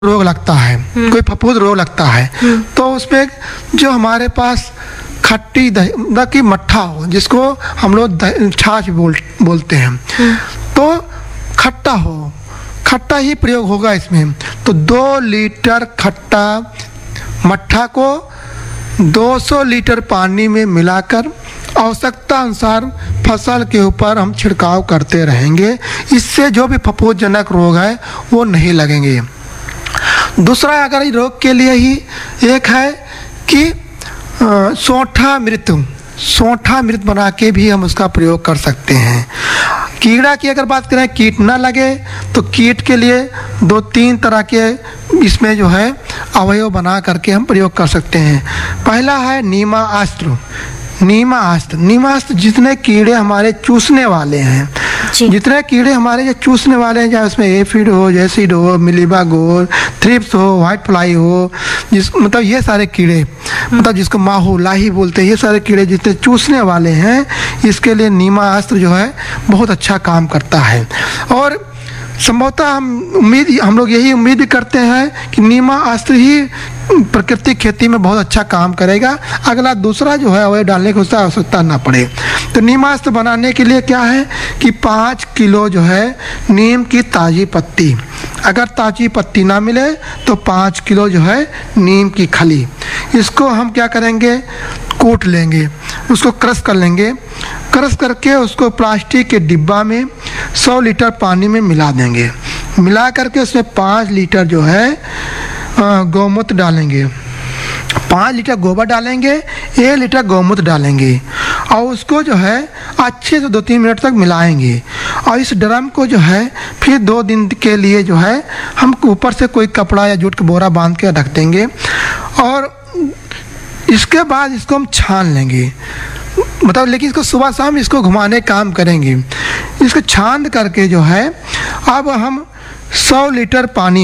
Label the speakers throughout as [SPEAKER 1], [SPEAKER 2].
[SPEAKER 1] रोग लगता है, कोई फफूंद रोग लगता है, तो उसमें जो हमारे पास खट्टी दही की मट्ठा हो, जिसको हम लोग छाछ बोलते हैं, तो खट्टा ही प्रयोग होगा इसमें। तो 2 लीटर खट्टा मट्ठा को 200 लीटर पानी में मिलाकर आवश्यकता अनुसार फसल के ऊपर हम छिड़काव करते रहेंगे। इससे जो भी फफूंदजनक रोग है वो नहीं लगेंगे। दूसरा अगर रोग के लिए ही एक है कि सोंठा मृत बना के भी हम उसका प्रयोग कर सकते हैं। कीड़ा की अगर बात करें, कीट ना लगे तो कीट के लिए 2-3 तरह के इसमें जो है अवयव बना करके हम प्रयोग कर सकते हैं। पहला है नीमास्त्र। जितने कीड़े हमारे चूसने वाले हैं, जितने कीड़े हमारे जो चूसने वाले हैं, चाहे उसमें एफिड हो, जैसिड हो, मिलीबागोर, थ्रिप्स हो, व्हाइट फ्लाई हो, मतलब ये सारे कीड़े, मतलब जिसको माहू लाही बोलते हैं, ये सारे कीड़े जितने चूसने वाले हैं, इसके लिए नीमास्त्र जो है बहुत अच्छा काम करता है। और संभवतः हम लोग यही उम्मीद करते हैं कि नीमास्त्र ही प्राकृतिक खेती में बहुत अच्छा काम करेगा। अगला दूसरा जो है अवयव डालने की उसकी आवश्यकता ना पड़े। तो नीमास्त्र बनाने के लिए क्या है कि 5 किलो जो है नीम की ताज़ी पत्ती, अगर ताज़ी पत्ती ना मिले तो 5 किलो जो है नीम की खली, इसको हम क्या करेंगे, कूट लेंगे, उसको क्रश कर लेंगे। क्रश करके उसको प्लास्टिक के डिब्बा में 100 लीटर पानी में मिला देंगे। मिला करके उसमें 5 लीटर जो है गौमूत्र डालेंगे, 5 लीटर गोबर डालेंगे, 1 लीटर गौमूत्र डालेंगे और उसको जो है अच्छे से 2-3 मिनट तक मिलाएंगे। और इस ड्रम को जो है फिर 2 दिन के लिए जो है हम ऊपर से कोई कपड़ा या जूट का बोरा बांध के रख देंगे। और इसके बाद इसको हम छान लेंगे, मतलब लेकिन इसको सुबह शाम इसको घुमाने काम करेंगे। इसको छान करके जो है अब हम 100 लीटर पानी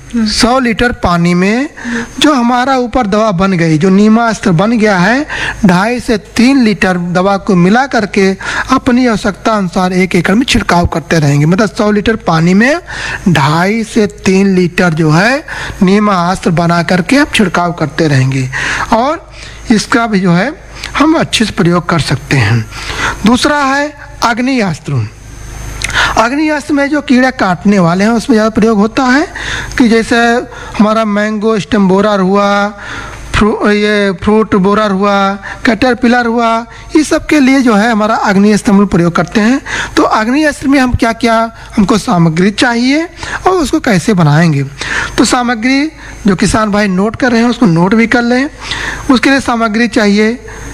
[SPEAKER 1] में जो हमारा ऊपर दवा बन गई, जो नीमास्त्र बन गया है, 2.5 से 3 लीटर दवा को मिला करके अपनी आवश्यकता अनुसार 1 एकड़ में छिड़काव करते रहेंगे। मतलब 100 लीटर पानी में 2.5 से 3 लीटर जो है नीमास्त्र बना करके हम छिड़काव करते रहेंगे और इसका भी जो है हम अच्छे से प्रयोग कर सकते हैं। दूसरा है अग्नियास्त्र। अग्नियास्त्र में जो कीड़ा काटने वाले हैं उसमें ज़्यादा प्रयोग होता है कि जैसे हमारा मैंगो स्टेम बोरर हुआ, फ्रूट बोरर हुआ, कैटरपिलर हुआ, इस सब के लिए जो है हमारा अग्नियास्त्र हम प्रयोग करते हैं। तो अग्नियास्त्र में हम क्या क्या हमको सामग्री चाहिए और उसको कैसे बनाएंगे, तो सामग्री जो किसान भाई नोट कर रहे हैं उसको नोट भी कर लें। उसके लिए सामग्री चाहिए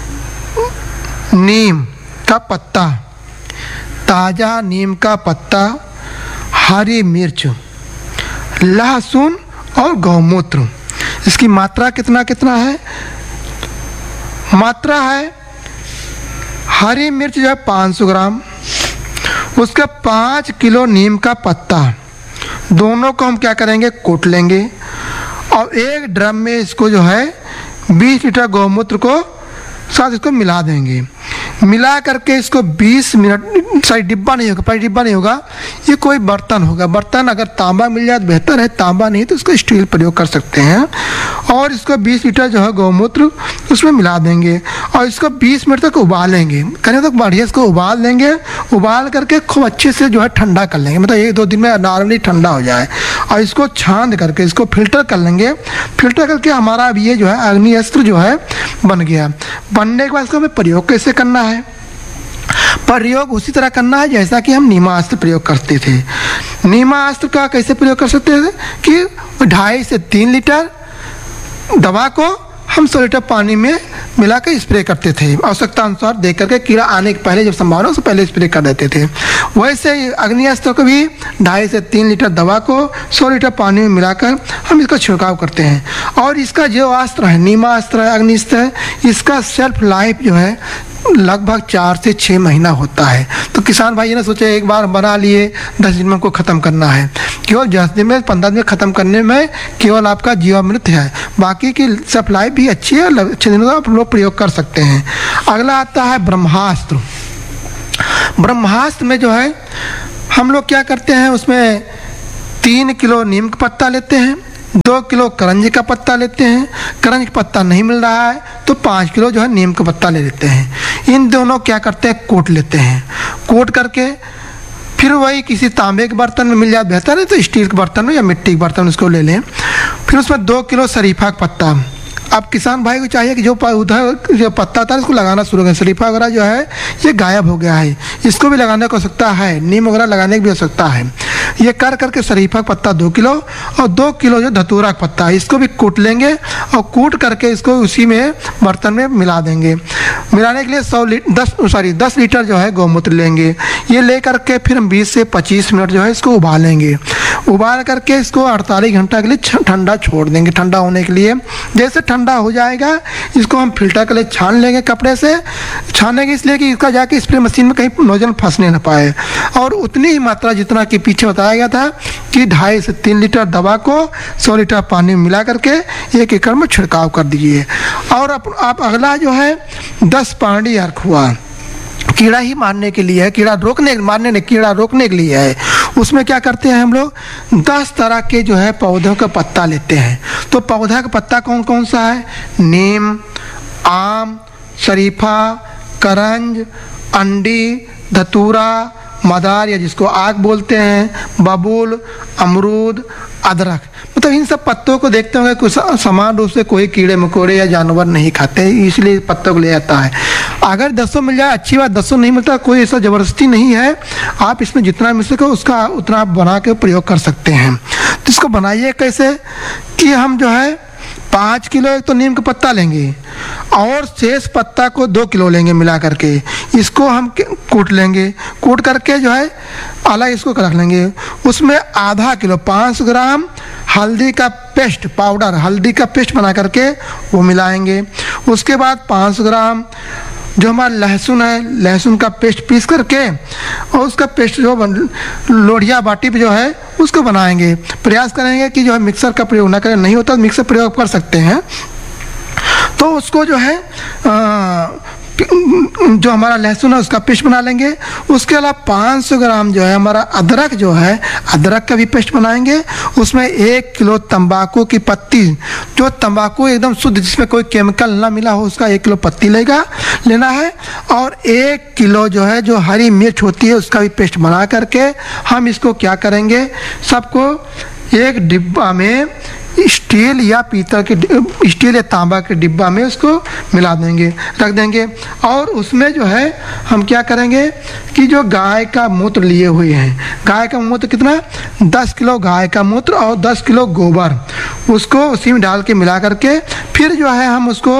[SPEAKER 1] नीम का पत्ता, ताज़ा नीम का पत्ता, हरी मिर्च, लहसुन और गौमूत्र। इसकी मात्रा कितना है, मात्रा है हरी मिर्च जो है 500 ग्राम, उसका 5 किलो नीम का पत्ता, दोनों को हम क्या करेंगे, कूट लेंगे और एक ड्रम में इसको जो है 20 लीटर गौमूत्र को साथ इसको मिला देंगे। मिला करके इसको 20 मिनट, सॉरी डिब्बा नहीं होगा, ये कोई बर्तन होगा। बर्तन अगर तांबा मिल जाए तो बेहतर है, तांबा नहीं तो इसको स्टील प्रयोग कर सकते हैं। और इसको 20 लीटर जो है गौमूत्र उसमें मिला देंगे और इसको 20 मिनट तक उबालेंगे, कहने तक बढ़िया इसको उबाल लेंगे। उबाल करके खूब अच्छे से जो है ठंडा कर लेंगे, मतलब 1-2 दिन में नॉर्मली ठंडा हो जाए और इसको छान करके इसको फिल्टर कर लेंगे। फिल्टर करके हमारा अब ये जो है अग्नियास्त्र जो है बन गया। बनने के बाद इसको हमें प्रयोग कैसे करना है, प्रयोग उसी तरह करना है जैसा कि हम नीमास्त्र प्रयोग करते थे। नीमास्त्र का कैसे प्रयोग कर सकते थे कि 2.5 से 3 लीटर दवा को हम 100 लीटर पानी में मिला कर स्प्रे करते थे, आवश्यकता अनुसार देख करके, कीड़ा आने के पहले जब संभावना उससे पहले स्प्रे कर देते थे। वैसे अग्नियास्त्र को भी 2.5 से 3 लीटर दवा को 100 लीटर पानी में मिलाकर हम इसका छिड़काव करते हैं। और इसका जो अस्त्र है, नीमास्त्र है, अग्निस्त्र है, इसका सेल्फ लाइफ जो है लगभग 4 से 6 महीना होता है। तो किसान भाई ये ना सोचे एक बार बना लिए 10 दिन में उनको ख़त्म करना है, केवल 10 दिन में 15 दिन में ख़त्म करने में केवल आपका जीवामृत है, बाकी की सप्लाई भी अच्छी है, अच्छे दिनों का आप लोग प्रयोग कर सकते हैं। अगला आता है ब्रह्मास्त्र। ब्रह्मास्त्र में जो है हम लोग क्या करते हैं, उसमें 3 किलो नीम का पत्ता लेते हैं, 2 किलो करंज का पत्ता लेते हैं, करंज का पत्ता नहीं मिल रहा है तो 5 किलो जो है नीम का पत्ता ले लेते हैं। इन दोनों क्या करते हैं, कूट लेते हैं। कूट करके फिर वही किसी तांबे के बर्तन में मिल जाए बेहतर है, तो स्टील के बर्तन में या मिट्टी के बर्तन में उसको ले लें। फिर उसमें 2 किलो शरीफा का पत्ता। अब किसान भाई को चाहिए कि जो उधर जो पत्ता था इसको लगाना शुरू करें। शरीफा वगैरह जो है ये गायब हो गया है, इसको भी लगाने को आवश्यकता है, नीम वगैरह लगाने की भी आवश्यकता है। ये कर करके शरीफा का पत्ता 2 किलो और 2 किलो जो धतूरा का पत्ता है इसको भी कूट लेंगे और कूट करके इसको उसी में बर्तन में मिला देंगे। मिलाने के लिए 10 लीटर जो है गौमूत्र लेंगे। ये ले करके फिर हम 20 से 25 मिनट जो है इसको उबालेंगे। उबाल करके इसको 48 घंटा के लिए ठंडा छोड़ देंगे, ठंडा होने के लिए। जैसे ठंडा हो जाएगा इसको हम फिल्टर के लिए छान लेंगे। कपड़े से छानेंगे इसलिए कि इसका जाके स्प्रे मशीन में कहीं नोजल फंसने न पाए। और उतनी ही मात्रा जितना कि पीछे बताया गया था कि 2.5 से 3 लीटर दवा को 100 लीटर पानी में मिला करके 1 एकड़ में छिड़काव कर दीजिए। और आप अगला जो है 10 पानी अर्क हुआ, कीड़ा ही मारने के लिए है, कीड़ा रोकने के लिए है। उसमें क्या करते हैं हम लोग 10 तरह के जो है पौधों का पत्ता लेते हैं। तो पौधा का पत्ता कौन कौन सा है, नीम, आम, शरीफा, करंज, अंडी, धतूरा, मदार या जिसको आग बोलते हैं, बबूल, अमरूद, अदरक। मतलब इन सब पत्तों को देखते होंगे कुछ समान रूप से कोई कीड़े मकोड़े या जानवर नहीं खाते, इसलिए पत्तों को ले जाता है। अगर 10 मिल जाए अच्छी बात, 10 नहीं मिलता कोई ऐसा ज़बरदस्ती नहीं है। आप इसमें जितना मिल सके उसका उतना आप बना के प्रयोग कर सकते हैं। तो इसको बनाइए कैसे कि हम जो है 5 किलो एक तो नीम का पत्ता लेंगे और शेष पत्ता को 2 किलो लेंगे मिला करके। इसको हम कूट लेंगे, कूट करके जो है अलग इसको रख लेंगे। उसमें आधा किलो 500 ग्राम हल्दी का पेस्ट पाउडर, हल्दी का पेस्ट बना करके वो मिलाएंगे। उसके बाद 500 ग्राम जो हमारा लहसुन है, लहसुन का पेस्ट पीस करके और उसका पेस्ट जो लोढ़िया बाटी पे जो है उसको बनाएंगे। प्रयास करेंगे कि जो है मिक्सर का प्रयोग ना करें, नहीं होता तो मिक्सर प्रयोग कर सकते हैं। तो उसको जो है जो हमारा लहसुन है उसका पेस्ट बना लेंगे। उसके अलावा 500 ग्राम जो है हमारा अदरक जो है, अदरक का भी पेस्ट बनाएंगे। उसमें 1 किलो तंबाकू की पत्ती, जो तंबाकू एकदम शुद्ध जिसमें कोई केमिकल ना मिला हो उसका 1 किलो पत्ती लेना है। और 1 किलो जो है जो हरी मिर्च होती है उसका भी पेस्ट बना करके हम इसको क्या करेंगे, सबको एक डिब्बा में स्टील या पीतल के स्टील या तांबा के डिब्बा में उसको मिला देंगे, रख देंगे। और उसमें जो है हम क्या करेंगे कि जो गाय का मूत्र लिए हुए हैं, गाय का मूत्र कितना, 10 किलो गाय का मूत्र और 10 किलो गोबर, उसको उसी में डाल के मिला करके फिर जो है हम उसको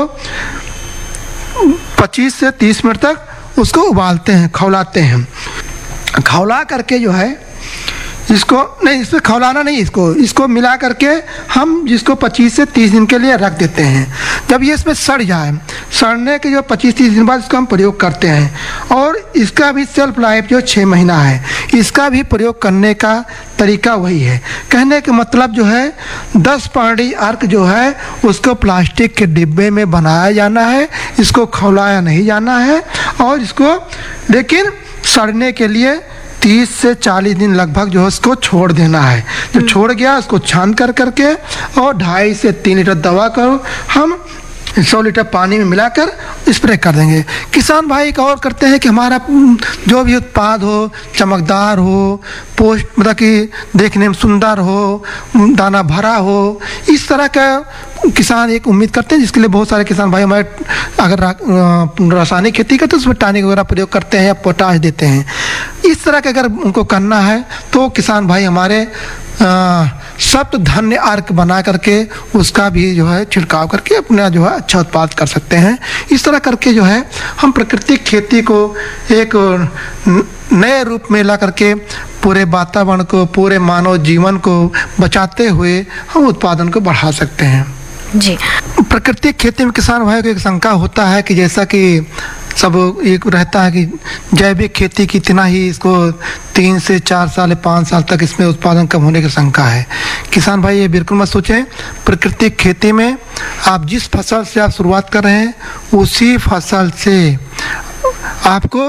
[SPEAKER 1] 25 से 30 मिनट तक उसको उबालते हैं, खौलाते हैं। खौला करके जो है इसको नहीं, इसमें खौलाना नहीं, इसको मिला करके हम जिसको 25 से 30 दिन के लिए रख देते हैं। जब ये इसमें सड़ जाए, सड़ने के जो 25-30 दिन बाद इसको हम प्रयोग करते हैं। और इसका भी सेल्फ लाइफ जो 6 महीना है, इसका भी प्रयोग करने का तरीका वही है। कहने का मतलब जो है 10 पानी अर्क जो है उसको प्लास्टिक के डिब्बे में बनाया जाना है, इसको खौलाया नहीं जाना है। और इसको लेकिन सड़ने के लिए 30 से 40 दिन लगभग जो है उसको छोड़ देना है। जब छोड़ गया उसको छान करके और 2.5 से 3 लीटर दवा को हम 100 लीटर पानी में मिलाकर स्प्रे कर देंगे। किसान भाई एक और करते हैं कि हमारा जो भी उत्पाद हो चमकदार हो, पोस्ट मतलब कि देखने में सुंदर हो, दाना भरा हो, इस तरह का किसान एक उम्मीद करते हैं, जिसके लिए बहुत सारे किसान भाई हमारे अगर रासायनिक खेती करते हैं उसमें टॉनिक वगैरह प्रयोग करते हैं या पोटाश देते हैं। इस तरह का अगर उनको करना है तो किसान भाई हमारे सप्त धन्य अर्क बना करके उसका भी जो है छिड़काव करके अपना जो है अच्छा उत्पाद कर सकते हैं। इस तरह करके जो है हम प्राकृतिक खेती को एक नए रूप में ला करके पूरे वातावरण को, पूरे मानव जीवन को बचाते हुए हम उत्पादन को बढ़ा सकते हैं।
[SPEAKER 2] जी,
[SPEAKER 1] प्राकृतिक खेती में किसान भाई को एक शंका होता है कि जैसा कि सब एक रहता है कि जैविक खेती कितना ही इसको 3 से 4 साल या 5 साल तक इसमें उत्पादन कम होने की शंका है। किसान भाई ये बिल्कुल मत सोचें। प्राकृतिक खेती में आप जिस फसल से आप शुरुआत कर रहे हैं उसी फसल से आपको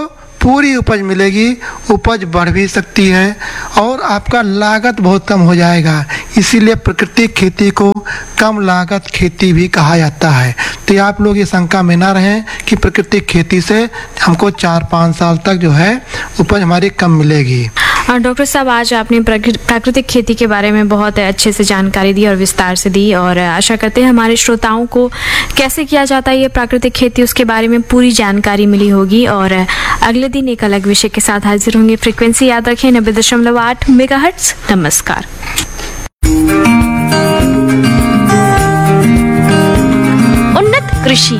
[SPEAKER 1] पूरी उपज मिलेगी, उपज बढ़ भी सकती है और आपका लागत बहुत कम हो जाएगा। इसीलिए प्राकृतिक खेती को कम लागत खेती भी कहा जाता है। तो आप लोग ये शंका में ना रहें कि प्राकृतिक खेती से हमको 4-5 साल तक जो है उपज हमारी कम मिलेगी।
[SPEAKER 2] डॉक्टर साहब, आज आपने प्राकृतिक खेती के बारे में बहुत अच्छे से जानकारी दी और विस्तार से दी, और आशा करते हैं हमारे श्रोताओं को कैसे किया जाता है ये प्राकृतिक खेती उसके बारे में पूरी जानकारी मिली होगी। और अगले दिन एक अलग विषय के साथ हाजिर होंगे। फ्रीक्वेंसी याद रखें 90.8 मेगाहर्ट्ज। नमस्कार। उन्नत कृषि।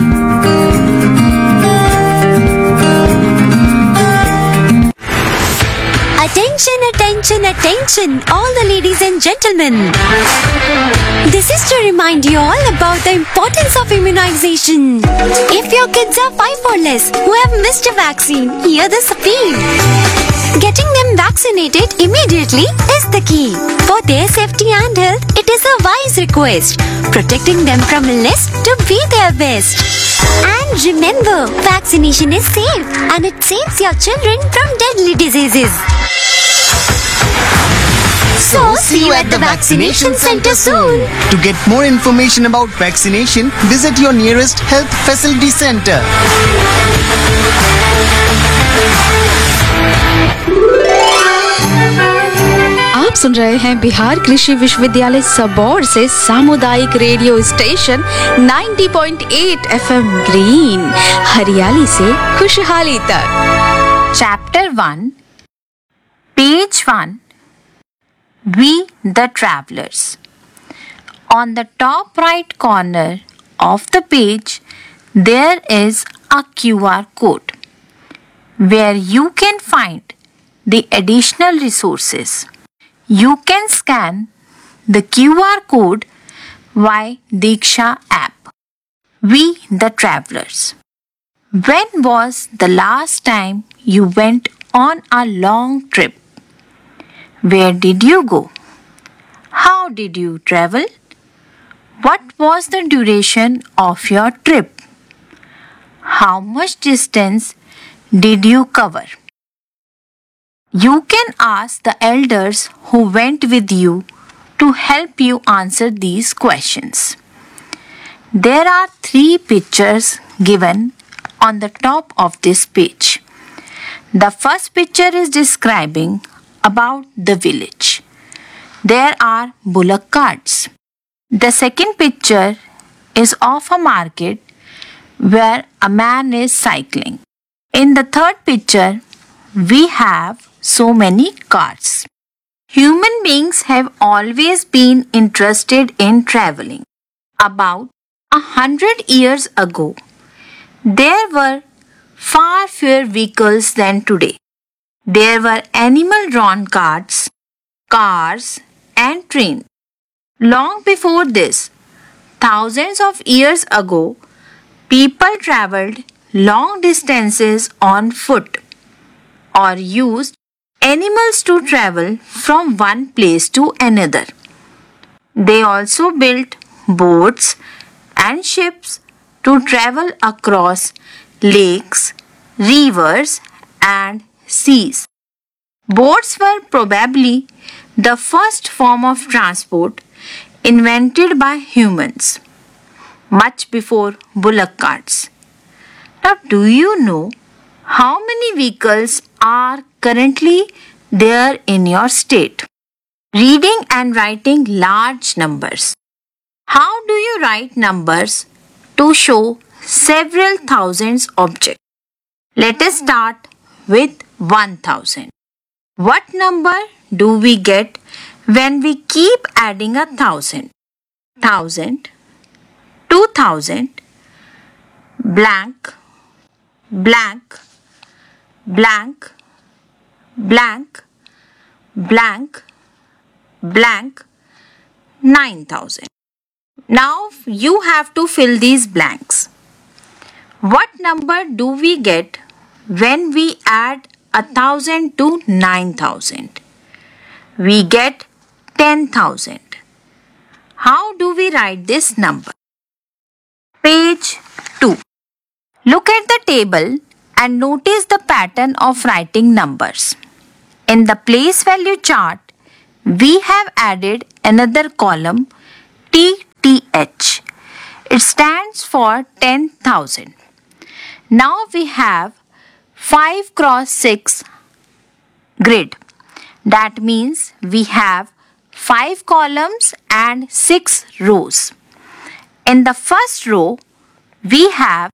[SPEAKER 3] Attention, attention, attention, all the ladies and gentlemen. This is to remind you all about the importance of immunization. If your kids are 5 or less who have missed a vaccine, hear this appeal. Getting them vaccinated immediately is the key. For their safety and health, it is a wise request. Protecting them from illness to be their best. And remember, vaccination is safe and it saves your children from deadly diseases. So, see you at the vaccination center soon.
[SPEAKER 4] To get more information about vaccination, visit your nearest health facility center.
[SPEAKER 5] आप सुन रहे हैं बिहार कृषि विश्वविद्यालय सबौर से सामुदायिक radio station 90.8 FM green, हरियाली से खुशहाली तक।
[SPEAKER 6] Chapter 1, Page 1, We the Travelers. On the top right corner of the page, there is a QR code where you can find the additional resources. You can scan the QR code via Diksha app. We the Travelers. When was the last time you went on a long trip? Where did you go? How did you travel? What was the duration of your trip? How much distance did you cover? You can ask the elders who went with you to help you answer these questions. There are 3 pictures given on the top of this page. The first picture is describing about the village. There are bullock carts. The second picture is of a market where a man is cycling. In the third picture, we have so many carts. Human beings have always been interested in traveling. About 100 years ago, there were far fewer vehicles than today. There were animal-drawn carts, cars, and trains. Long before this, thousands of years ago, people traveled long distances on foot or used animals to travel from one place to another. They also built boats and ships to travel across lakes, rivers, and seas. Boats were probably the first form of transport invented by humans, much before bullock carts. Now, do you know how many vehicles are currently there in your state? Reading and writing large numbers. How do you write numbers to show several thousands objects? Let us start with 1000. What number do we get when we keep adding 1,000? 1,000, 2,000, blank, blank, blank, blank, blank, blank, 9,000. Now you have to fill these blanks. What number do we get when we add 1,000 to 9,000? We get 10,000. How do we write this number? Page 2. Look at the table and notice the pattern of writing numbers. In the place value chart, we have added another column TTH. It stands for 10,000. Now we have 5 cross 6 grid. That means we have 5 columns and 6 rows. In the first row, we have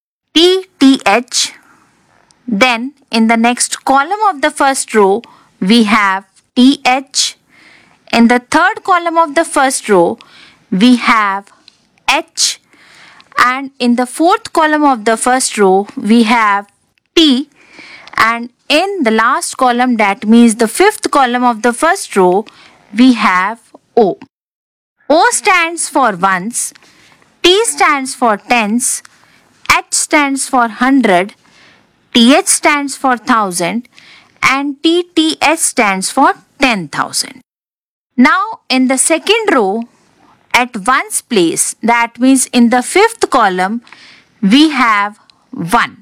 [SPEAKER 6] TTH. Then in the next column of the first row, we have TH. In the third column of the first row, we have H. And in the fourth column of the first row, we have T. And in the last column, that means the fifth column of the first row, we have O. O stands for ones, T stands for tens, H stands for 100, TH stands for 1000, and TTH stands for 10,000. Now in the second row, at ones place, that means in the fifth column, we have 1.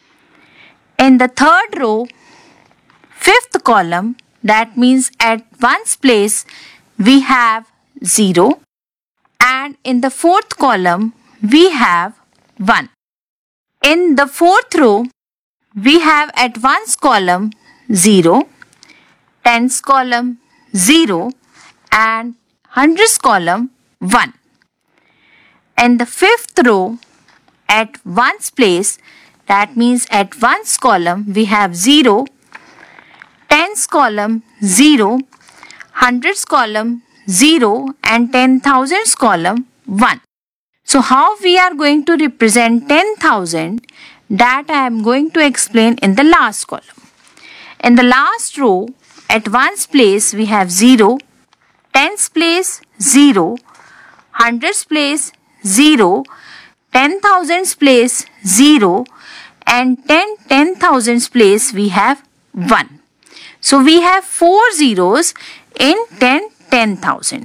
[SPEAKER 6] In the third row, fifth column, that means at ones place, we have 0. And in the fourth column, we have 1. In the fourth row, we have at ones column 0, tens column 0, and hundreds column 1. In the fifth row, at ones place, that means at ones column we have 0, tens column 0, hundreds column 0, and 10,000s column 1. So how we are going to represent 10,000, that I am going to explain in the last column. In the last row, at ones place we have 0, tens place 0, hundreds place 0, 10,000s place 0, and 10,000s place we have 1. So we have 4 zeros in 10,000.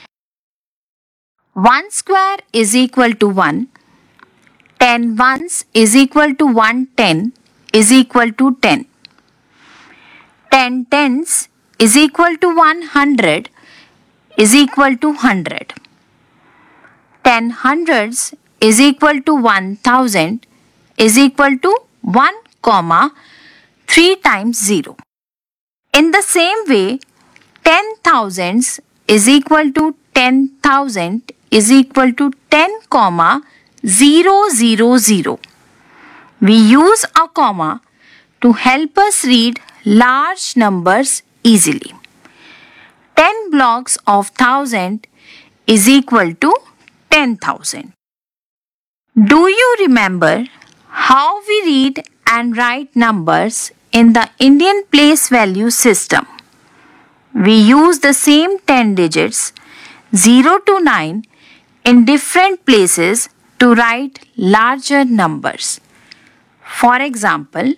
[SPEAKER 6] 1 square is equal to 1. 10 ones is equal to 110 is equal to 10. 10 tens is equal to 100 is equal to 100. 10 hundreds is equal to 1000 is equal to 1 comma 3 times 0. In the same way, 10 thousands is equal to 10,000 is equal to 10 comma 000. We use a comma to help us read large numbers easily. 10 blocks of 1000 is equal to 10,000. Do you remember how we read and write numbers in the Indian place value system? We use the same 10 digits 0 to 9 in different places to write larger numbers. For example,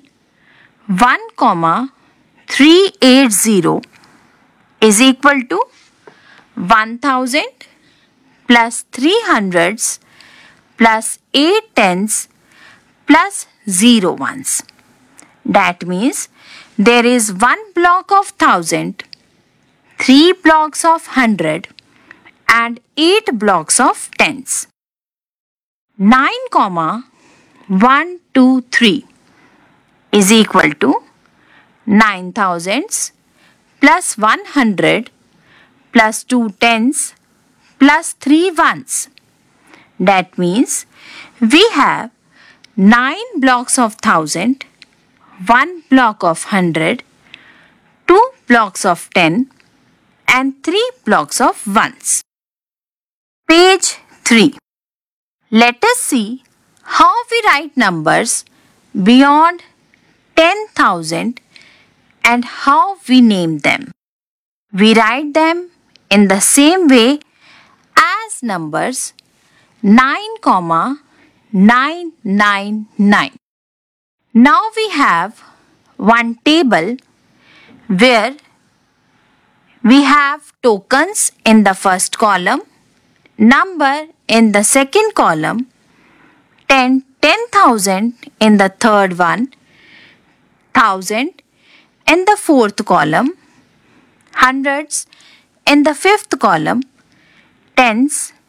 [SPEAKER 6] 1,380 is equal to 1000 plus 300s plus 8 tens plus 0 ones. That means there is 1 block of 1000, 3 blocks of 100, and 8 blocks of tens. 9,123 is equal to 9 thousands plus 100 plus 2 tens plus 3 ones. That means we have 9 blocks of 1000, 1 block of 100, 2 blocks of 10, and 3 blocks of ones. Page 3. Let us see how we write numbers beyond 10,000 and how we name them. We write them in the same way as numbers 9,999. Now we have one table where we have tokens in the first column, number in the second column, 10,000 in the third one, 1000 in the fourth column, hundreds in the fifth column, tens